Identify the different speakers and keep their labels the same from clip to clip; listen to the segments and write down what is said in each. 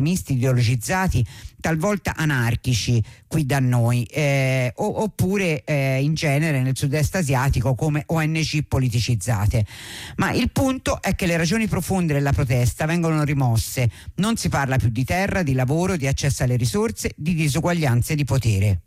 Speaker 1: misti ideologizzati, talvolta anarchici qui da noi, oppure in genere nel sud-est asiatico come ONG politicizzate. Ma il punto è che le ragioni profonde della protesta vengono rimosse. Non si parla più di terra, di lavoro, di accesso alle risorse, di disuguaglianze di potere.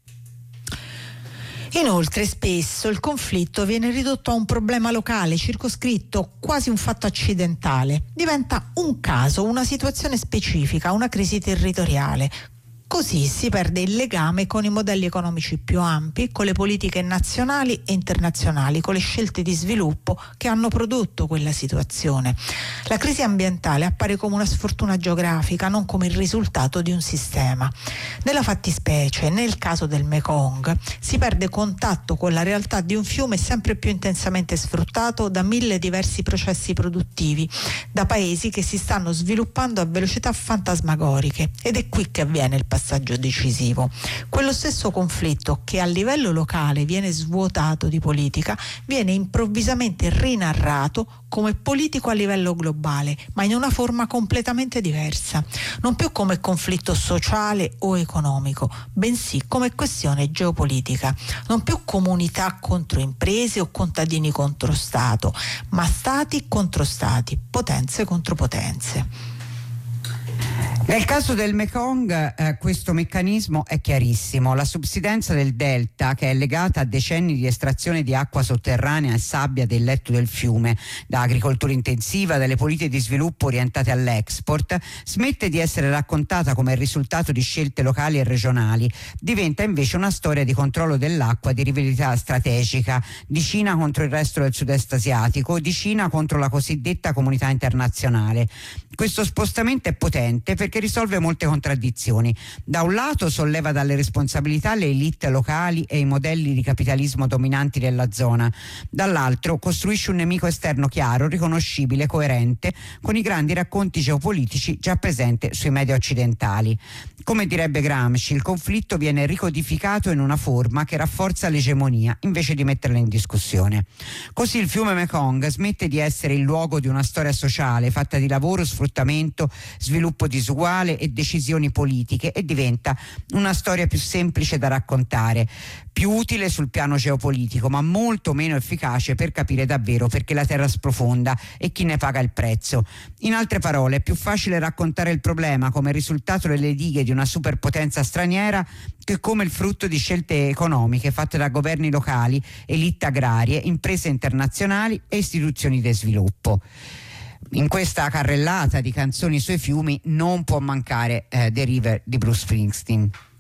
Speaker 2: Inoltre spesso il conflitto viene ridotto a un problema locale, circoscritto, quasi un fatto accidentale. Diventa un caso, una situazione specifica, una crisi territoriale. Così si perde il legame con i modelli economici più ampi, con le politiche nazionali e internazionali, con le scelte di sviluppo che hanno prodotto quella situazione. La crisi ambientale appare come una sfortuna geografica, non come il risultato di un sistema. Nella fattispecie, nel caso del Mekong, si perde contatto con la realtà di un fiume sempre più intensamente sfruttato da 1000 diversi processi produttivi, da paesi che si stanno sviluppando a velocità fantasmagoriche, ed è qui che avviene il passaggio decisivo. Quello stesso conflitto che a livello locale viene svuotato di politica viene improvvisamente rinarrato come politico a livello globale, ma in una forma completamente diversa, non più come conflitto sociale o economico, bensì come questione geopolitica, non più comunità contro imprese o contadini contro Stato, ma stati contro stati, potenze contro potenze.
Speaker 1: Nel caso del Mekong questo meccanismo è chiarissimo. La subsidenza del delta, che è legata a decenni di estrazione di acqua sotterranea e sabbia del letto del fiume, da agricoltura intensiva, dalle politiche di sviluppo orientate all'export, smette di essere raccontata come il risultato di scelte locali e regionali. Diventa invece una storia di controllo dell'acqua, di rivalità strategica, di Cina contro il resto del sud-est asiatico, di Cina contro la cosiddetta comunità internazionale. Questo spostamento è potente perché risolve molte contraddizioni. Da un lato solleva dalle responsabilità le elite locali e i modelli di capitalismo dominanti della zona, dall'altro costruisce un nemico esterno chiaro, riconoscibile, coerente con i grandi racconti geopolitici già presenti sui media occidentali. Come direbbe Gramsci, il conflitto viene ricodificato in una forma che rafforza l'egemonia invece di metterla in discussione. Così il fiume Mekong smette di essere il luogo di una storia sociale fatta di lavoro, sfruttamento, sviluppo disuguale e decisioni politiche e diventa una storia più semplice da raccontare, più utile sul piano geopolitico, ma molto meno efficace per capire davvero perché la terra sprofonda e chi ne paga il prezzo. In altre parole, è più facile raccontare il problema come risultato delle dighe di una superpotenza straniera che come il frutto di scelte economiche fatte da governi locali, elite agrarie, imprese internazionali e istituzioni di sviluppo. In questa carrellata di canzoni sui fiumi non può mancare The River di Bruce Springsteen.